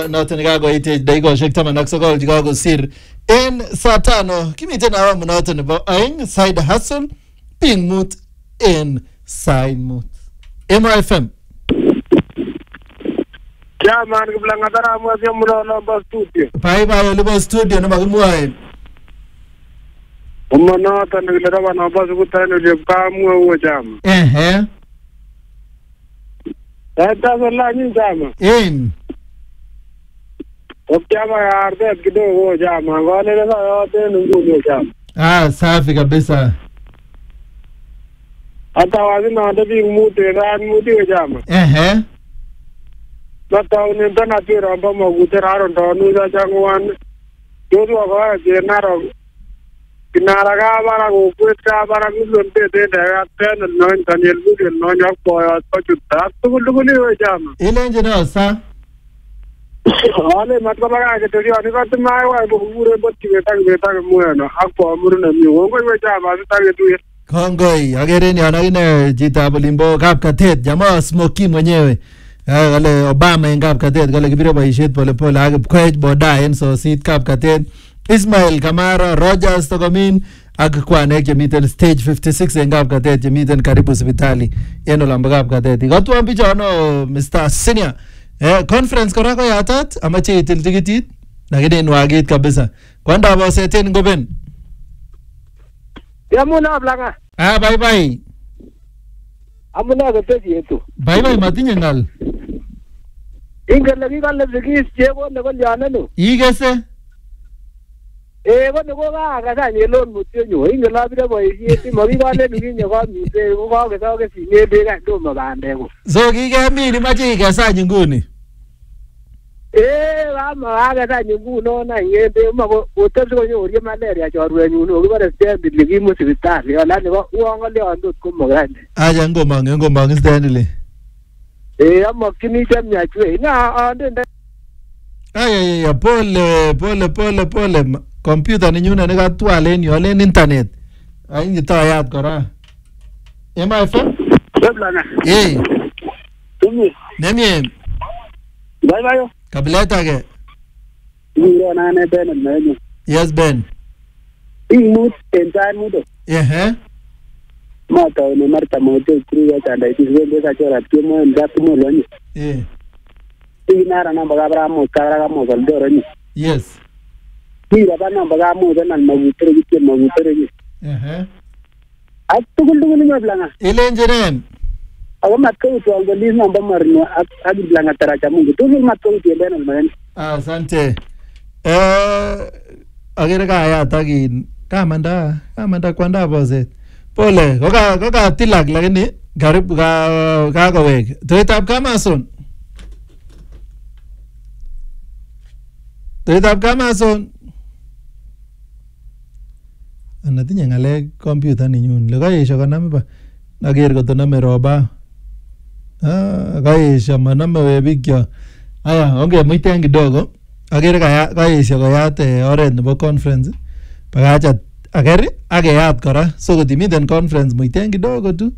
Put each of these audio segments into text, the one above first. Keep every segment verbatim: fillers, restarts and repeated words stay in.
noton nikakoite dakikoshek taman ak sokol chekakosir en saa tano kimiten awamu noton nebo aeng side hustle ping mut en side mut M F M Chairman Kiplangatara mwezi mlo nomba studio. Bye bye olibo studio na magimwae. Umana tani kilera nomba sukutani jebkamwe uwe chama. Eh eh. Eta sala ni chama. In. Chama ya ardhi kidogo uwe chama. Wale lesa yote nungu uwe chama. Ah, safi kabisa. Hata wazi na wadabi mute rani mute uwe chama. Eh eh. Nata unintana tira amba magutera aro ndonu za changwan. Yodu wakawa jenaro. Kinara ka bara ko kwet ka bara kulon te te da ten no Daniel Bugen no yak po at chutta tugul tugul ho jam Ile engineer sa ale matlab ka ke tori ani ka tumai wa bo pure botti beta beta mo na akpo amurna mi ho ko jam as ta ke tu Kongoi agere ni anagine jitab limbo kapkatet jamaa Smoky mwenyewe wale Obama en kapkatet kale kibire boishet pole pole age kwech boda en so sit kapkatet Ismail Kamara, Rogers Togomin, ak kwanek chemiten stage fifty-six en kapkatet chemiten karibu sipitali en olambo kapkatet. Ikotwon bichono Mister Senior. Eh, conference kora ko yatat amache itil tikitit lakini nwagit kabisa. Kwanda boseten ngoben. Yamuna blanga. Ah, bye bye. Amuna gete yetu. Bye bye matinye ngal. Ingele kikale zikis chego ne ko yana no. Igese. Eh ko ko ga ga sa nyelon mutyo nyo ingela bire boisiet mo kikale nikinye ko mite ko ko ke to ke sine be ga ndo mabande ko. So kikemi ni mache ikesa nguni. Eh ama aga sa nguno na ngende ma ko otebse ko nyori malaria chorwenyu no kibare stand likimu sipitali ala ne ko uongole andot ko mogande. Aja ngomang ngomang stand Eh ama kini chamnya chwe na ande. Ay ay ay pole pole pole pole computer ni nyuna nega twalen yo len internet ay ni tayat kora M F M Blana. eh Tumi. nemie Bye bye. kabileta ke Ngira na ne ben menyu. yes Ben Imut tentan mudo. eh eh Mata ne marta moto kru ya tanda iti wende ka chora timo ndatu mo loni. eh Inara na baga bra mo kara ga mo goldoro ni. yes Kira bana baga mo nan magutere ki magutere ni. eh eh Attu gulu ni blanga. ile engineer Awa matko to angali no bamarno agi blanga taracha mungu. Tu matko ti ben men. ah asante eh agere ka ya tagi kamanda kamanda kwanda boset pole koka koka tilak lakini karibu ka ka kawek toitab kamason toitab kamason anatinye ngalek computer ninyun le kaesha kanam ba nager ko toname roba ah kaesha maname we bigyo aya onge muiten kidogo agere ka kaesha koyat oret nebo conference bagacha agere ageyat kora so kotimiten conference muiten kidogo tu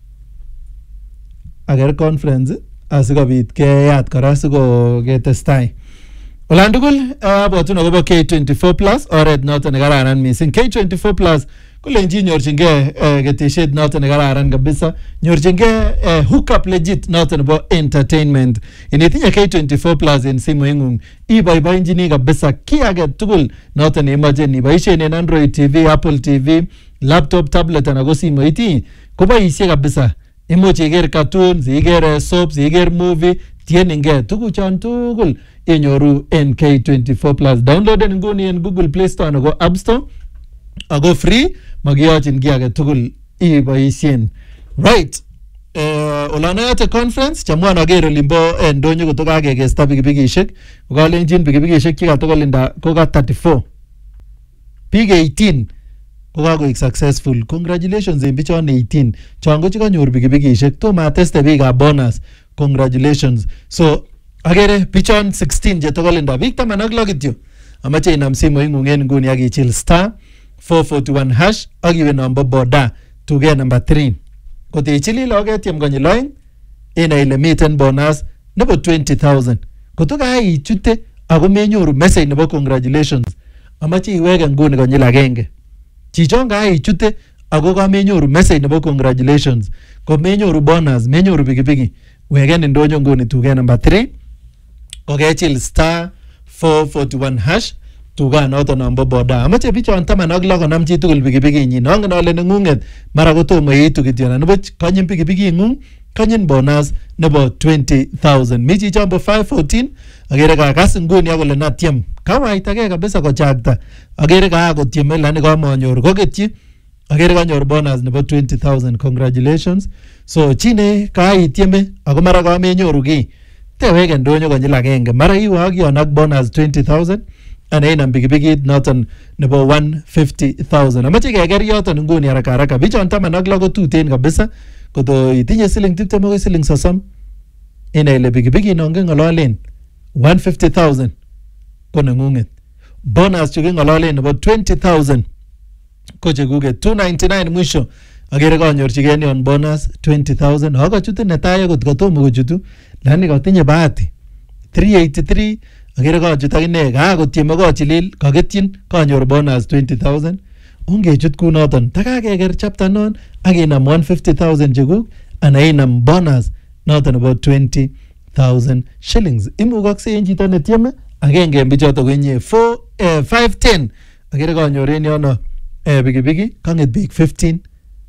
agere conference asikobit keyat kora siko ketestai Olan tugul abotun akobo K twenty-four plus oret noton nekararan missing K twenty-four plus kolenjin nyorchingei ketesiet noton nekararan kabisa nyorchingei hookup legit noton nebo entertainment initinye K twenty-four plus en simoingung iboiboenjini kabisa ki age tugul noton neimoche iboisien en Android T V, Apple T V, laptop, tablet anan ko simoit koboisie kabisa imuch iker cartoons, iker soaps, iker movie tieningei tuguchon tugul inyoru en K twenty-four plus downloaden nguni en Google Play Store anan ko App Store ako free magiyochin ki age tugul iboisien right eh olano yote conference chamwana agere limbo ndonyo kutoka kekesta pikipikishek kokalenjin pikipikishek chikatokolinda koka thirty-four pig eighteen kokakoik successful congratulations en bichon eighteen chongo chikanyor pikipikishek toma ateste bikab bonus congratulations so agere bichon sixteen chetokolinda bik taman ak lo kityo amache inam simoingung en nguni akichil star four forty-one hash akiwe nombo boda tuge number three kotichili loge tiem konyil oeng inai ile miten bonus nebo twenty thousand koto ka ichute ako menyoru message nebo congratulations amache iweke nguni konyil agenge chichon ka ichute ako ka menyoru message nebo congratulations ko menyoru bonus menyoru pikipiki weken ndonyo nguni tuge number three kokechil star four forty-one hash tuga noto nombo boda amache bichon taman ak lo konam chi tugul pikipiki nyin nongen ale nengunget mara kotomo yitu kityo na nebo kanyin pikipiki ngung kanyin bonus nebo twenty thousand mi chi chombo five fourteen agere ka kas nguni akole natiem kawaitake kabisa kochakta agere ka akotieme lani kamanyoru koketyi agere kanyor bonus nebo twenty thousand congratulations so chine ka itieme ako mara ka menyoru ki teweke ndonyo konyil agenge mara iwe ak yon ak bonus twenty thousand ana inam pikipikit noton nebo one hundred fifty thousand amache keker yoton nguni haraka haraka bichon taman ak lo kotuten kabisa koto itinye siling tiptem akoi siling sosom ina ile pikipiki nonge ngololen one hundred fifty thousand ko nengunget bonus chuke ngololen nebo twenty thousand ko chekuket two ninety-nine mwisho agere kanyorchigei on bonus twenty thousand akachute netai akot kotomo kochutu lani katinye bahati three eighty-three agere kachut akine kakotieme kochilil kaketyin kanyor bonus twenty thousand ungechut kunoton takakeker chapter non akinam one hundred fifty thousand chekuk ana inam bonus noton nebo twenty thousand shillings imukakse en chito netieme agenge en bichoto koinye four five ten agere kanyor en yono pikipiki kanget biik fifteen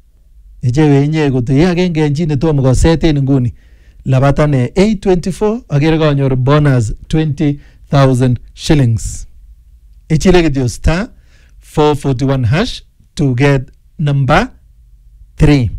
echewe inye koto ye agenge en chi netomo koset en nguni labatane eight twenty-four agere kanyor bonus twenty thousand shillings ichile kityo star four forty-one hash to get number three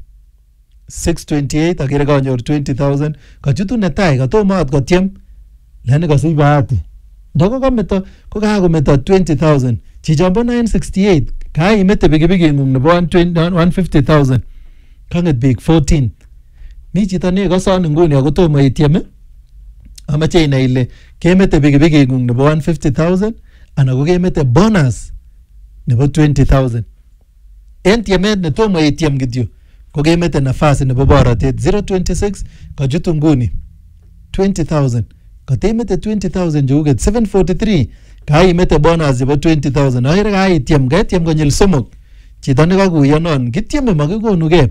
six twenty-eight agere kanyor twenty thousand kachutu netai katomo at kotiem lani kasich bahati ndoko kameto ko kakometo twenty thousand chichombo nine sixty-eight ka imete pikipiki ngung nebo one hundred fifty thousand kanget biik fourteen mi chito ne koson nguni akotomo itieme amache inai ile kemete pikipiki ngung nebo one hundred fifty thousand ana ko kemete bonus nebo twenty thousand en tiemet netomo itiem kityo ko kemete nafasi nebo borotet zero twenty-six kachutu nguni twenty thousand katemete twenty thousand chekuket seven forty-three ka imete bonus nebo twenty thousand agere ka itiem ketiem konyil somok chito nekakuyo non kitieme makikonuge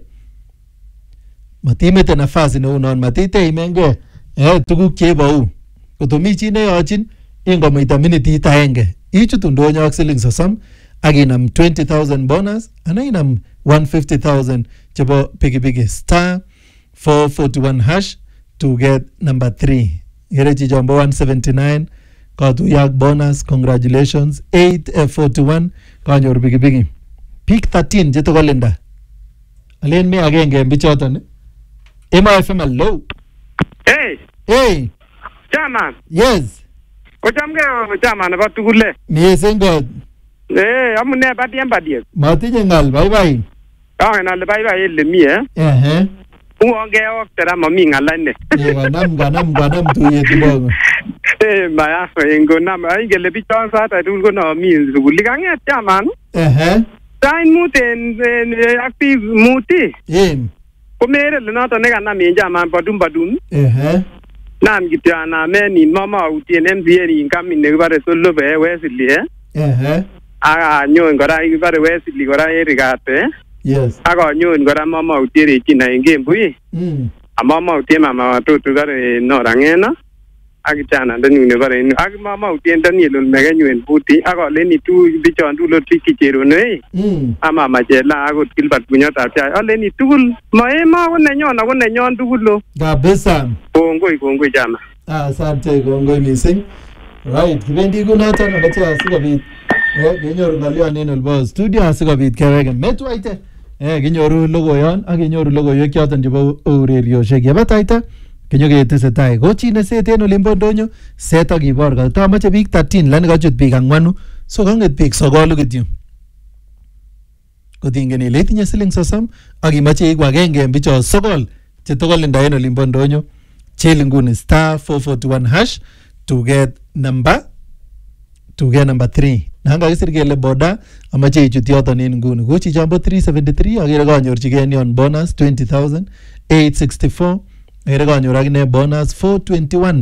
matimete nafasi neu non matite imenge eh tuguk chebau kotomi chi neyochin ingomuita minitit aenge ichutu ndonyo ak siling sosom akinam twenty thousand bonus ana inam one hundred fifty thousand chebo pikipiki star four forty-one hash to get number three gere chi jombo one seventy-nine katuyak bonus congratulations eight forty-one kanyor pikipiki pick thirteen jeto kolinda alen me agenge en bichoton Emma F M hello. Hey. Hey. Chairman. Yes. Ochamge chairman nebo tugule. Missing God. Eh, amune badien badien. Matinye ngal, bye bye. Ah, ngal bye bye ile mi eh. Eh. Uonge oktera mami ngalane. Eh, ganam ganam ganam tuye tibongo. Eh, maya ngo nam ingele bichon sa ta dul ko no mi tuguli kanget chairman. Eh. Tain muten active muti. Eh. Komere le noto ne kana minja man badum badum eh nam gitiana me ni mama utie nem bieri ngam ne bare solo be wesili eh eh aga nyon ngora i bare wesili ngora irigate yes aga nyon ngora mama utie ri kina ngembui mm mama utie mama to to bare no rangena agitana ndani ne bare ag mama utie ndani lo mega nyen buti aga le ni tu bichon du lo tiki chero ne mm ama majela ago kilbat bunyata cha ale ni tugul maema wone nyona wone nyon tugulo kabisa kongoi kongoi jana ah asante kongoi missing right kibendi kunoton amache asikobit eh kinyoru ngalion en olbo studio asikobit keweke metwaite eh kinyoru logoyon ak kinyoru logoywek choton chebo urerioshek yebataita kinyoketestai ko chi neset en olimbo ndonyo set akibor kata amache biik thirteen lani kachut biik angwanu so kanget biik sogolu kityo kotingeni ile itinye siling sosom akimache iku agenge en bicho sogol chetokolinda en olimbo ndonyo chil nguni star four forty-one hash to get number to get number three nanga kisir kele boda amache ichut yoton en nguni ko chi chambo three seventy-three agere kanyorchigei nion bonus twenty thousand eight sixty-four agere kanyor akine bonus four twenty-one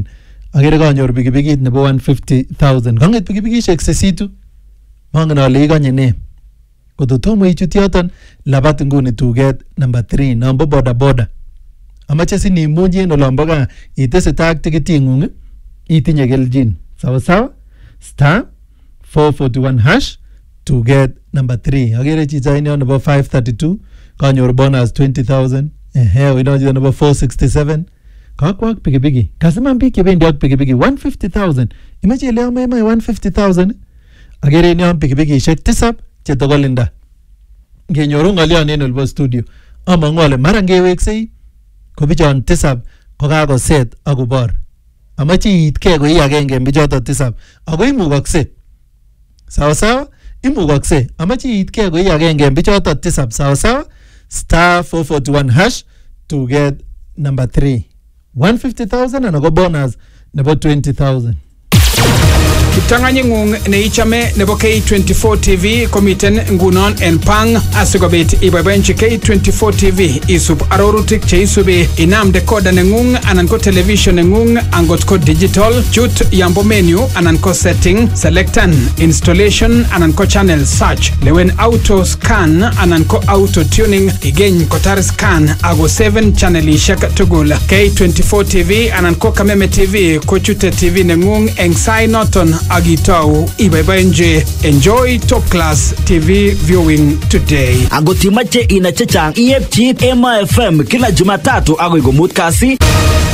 agere kanyor pikipikit nebo one hundred fifty thousand. Kang'et pikipikishek sisitu. Mangen ale ikonye ne. Kototomo ichut yoton labat nguni tuget number three nombo boda boda. Amache sinimunyi en olombo gaa iteseta ak tikiting'ung itinye keljin. Sawa sawa? Star four forty-one hash to get number three. Agere chito ini nebo five thirty-two kanyor bonus twenty thousand. Ehe, wino chito nebo four sixty-seven. Kakwak pikipiki. Kasiman biik chebendi ak pikipiki one hundred fifty thousand. Imache leo mema one hundred fifty thousand. Agere ini yon pikipikishek tisab chetokolinda. Ngenyoru ng'olyon en olbo studio. Amang'u ale mara ngeweksei ko bichon tisab kokakoset akobor. Amache iitkei ko ii agenge en bichoton tisab. Ako imukokse. Sawa sawa? Imukokse. Amache iitkei ko ii agenge en bichoton tisab. Sawa sawa? Star four forty-one hash to get number three. one hundred fifty thousand and ako bonus nebo twenty thousand. Kiptanganying'ung neichame nebo K twenty-four T V komiten ngunon en pang asikobit iboiboenchi K twenty-four T V isub arorutik cheisubi inam decoder neng'ung anan ko television neng'ung angot ko digital chut yambo menu anan ko setting selectan installation anan ko channel search lewen auto scan anan ko auto tuning igeny kotar scan ago seven channelishek tugul K twenty-four T V anan ko Kameme T V ko chute T V neng'ung eng sai noton agitau ibaibaenje. Enjoy top class T V viewing today. Agotimache ina chechang iepchi Ema F M kila Jumatatu agoi komut kasi.